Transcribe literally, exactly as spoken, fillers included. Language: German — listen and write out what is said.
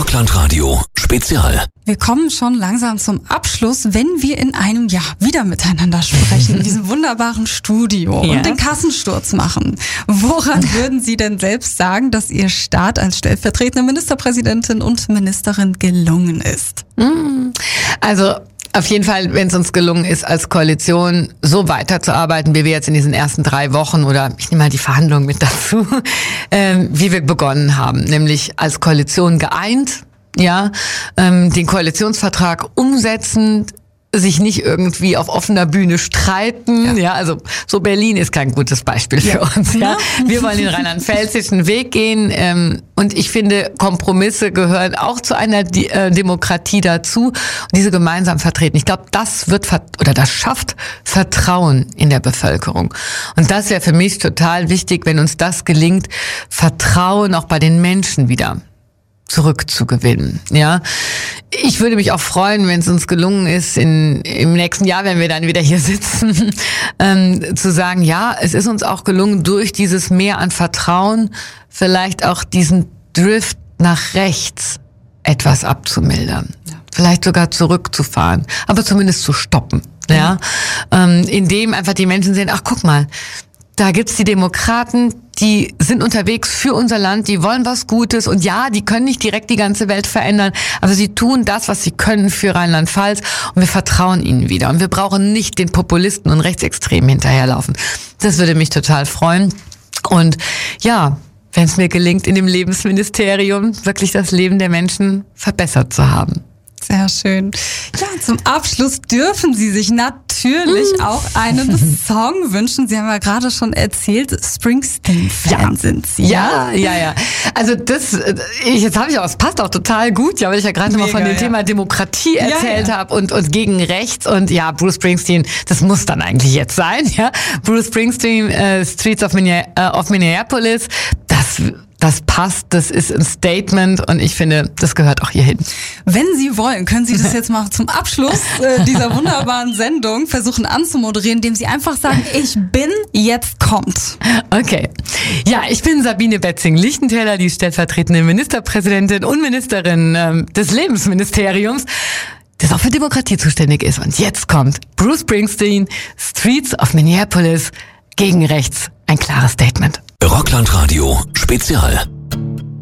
Rockland-Radio Spezial. Wir kommen schon langsam zum Abschluss, wenn wir in einem Jahr wieder miteinander sprechen, in diesem wunderbaren Studio ja. und den Kassensturz machen. Woran würden Sie denn selbst sagen, dass Ihr Start als stellvertretende Ministerpräsidentin und Ministerin gelungen ist? Also auf jeden Fall, wenn es uns gelungen ist, als Koalition so weiterzuarbeiten, wie wir jetzt in diesen ersten drei Wochen oder ich nehme mal die Verhandlungen mit dazu, ähm, wie wir begonnen haben, nämlich als Koalition geeint, ja, ähm, den Koalitionsvertrag umsetzen, sich nicht irgendwie auf offener Bühne streiten, ja, ja also so Berlin ist kein gutes Beispiel für ja. uns, ja. Wir wollen den rheinland-pfälzischen Weg gehen, ähm, und ich finde, Kompromisse gehören auch zu einer Di- äh, Demokratie dazu und diese gemeinsam vertreten. Ich glaube, das wird vert- oder das schafft Vertrauen in der Bevölkerung. Und das wäre für mich total wichtig, wenn uns das gelingt, Vertrauen auch bei den Menschen wieder zurückzugewinnen, ja. Ich würde mich auch freuen, wenn es uns gelungen ist, in, im nächsten Jahr, wenn wir dann wieder hier sitzen, ähm, zu sagen, ja, es ist uns auch gelungen, durch dieses Mehr an Vertrauen vielleicht auch diesen Drift nach rechts etwas abzumildern. Ja. Vielleicht sogar zurückzufahren, aber zumindest zu stoppen, ja. Ähm, indem einfach die Menschen sehen, ach, guck mal, da gibt's die Demokraten, die sind unterwegs für unser Land, die wollen was Gutes und ja, die können nicht direkt die ganze Welt verändern, aber sie tun das, was sie können für Rheinland-Pfalz und wir vertrauen ihnen wieder. Und wir brauchen nicht den Populisten und Rechtsextremen hinterherlaufen. Das würde mich total freuen. Und ja, wenn es mir gelingt, in dem Lebensministerium wirklich das Leben der Menschen verbessert zu haben. Sehr schön. Ja, zum Abschluss dürfen Sie sich natürlich mm. auch einen Song wünschen. Sie haben ja gerade schon erzählt, Springsteen-Fan ja. sind Sie. Ja, ja, ja. Also das, ich, jetzt habe ich auch, es passt auch total gut, ja, weil ich ja gerade mal von dem ja. Thema Demokratie erzählt ja, ja. habe und und gegen rechts und ja, Bruce Springsteen, das muss dann eigentlich jetzt sein, ja. Bruce Springsteen, äh, Streets of, Minne- äh, of Minneapolis, das Das passt, das ist ein Statement und ich finde, das gehört auch hier hin. Wenn Sie wollen, können Sie das jetzt mal zum Abschluss äh, dieser wunderbaren Sendung versuchen anzumoderieren, indem Sie einfach sagen, ich bin, jetzt kommt. Okay. Ja, ich bin Sabine Betzing-Lichtentäler, die stellvertretende Ministerpräsidentin und Ministerin ähm, des Lebensministeriums, das auch für Demokratie zuständig ist. Und jetzt kommt Bruce Springsteen, Streets of Minneapolis, gegen rechts, ein klares Statement. Rockland-Radio Spezial.